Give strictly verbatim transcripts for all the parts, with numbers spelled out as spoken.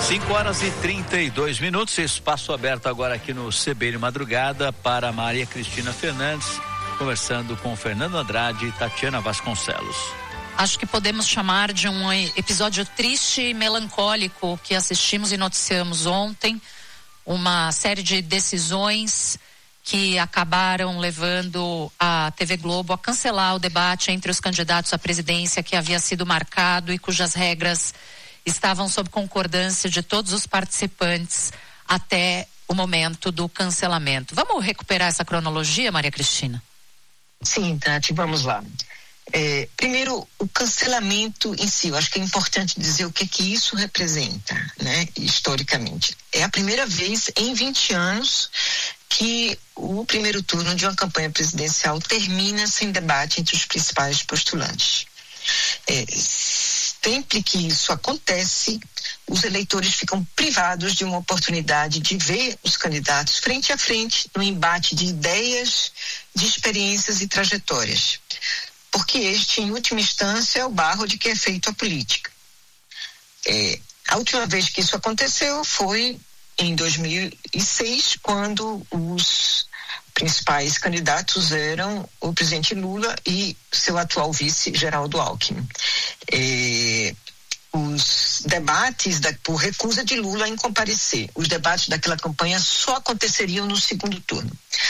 cinco horas e trinta e dois minutos, espaço aberto agora aqui no C B N Madrugada para Maria Cristina Fernandes, conversando com Fernando Andrade e Tatiana Vasconcelos. Acho que podemos chamar de um episódio triste e melancólico que assistimos e noticiamos ontem, uma série de decisões que acabaram levando a T V Globo a cancelar o debate entre os candidatos à presidência que havia sido marcado e cujas regras estavam sob concordância de todos os participantes até o momento do cancelamento. Vamos recuperar essa cronologia, Maria Cristina? Sim, Tati, vamos lá. É, primeiro, o cancelamento em si, eu acho que é importante dizer o que que isso representa, né, historicamente. É a primeira vez em vinte anos que o primeiro turno de uma campanha presidencial termina sem debate entre os principais postulantes. É, sempre que isso acontece, os eleitores ficam privados de uma oportunidade de ver os candidatos frente a frente no embate de ideias, de experiências e trajetórias. Porque este, em última instância, é o barro de que é feita a política. É, a última vez que isso aconteceu foi em dois mil e seis, quando os principais candidatos eram o presidente Lula e seu atual vice, Geraldo Alckmin. É, os debates da, por recusa de Lula em comparecer, os debates daquela campanha só aconteceriam no segundo turno.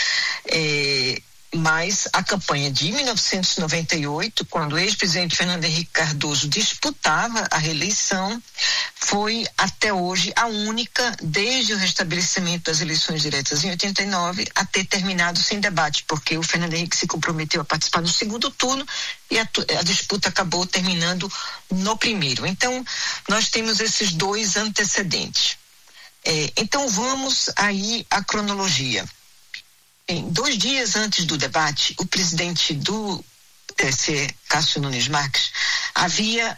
É, mas a campanha de mil novecentos e noventa e oito, quando o ex-presidente Fernando Henrique Cardoso disputava a reeleição, foi até hoje a única, desde o restabelecimento das eleições diretas em oitenta e nove, a ter terminado sem debate, porque o Fernando Henrique se comprometeu a participar do segundo turno e a, a disputa acabou terminando no primeiro. Então, nós temos esses dois antecedentes. É, então, vamos aí à cronologia. Bem, dois dias antes do debate, o presidente do T S E, Cássio Nunes Marques, havia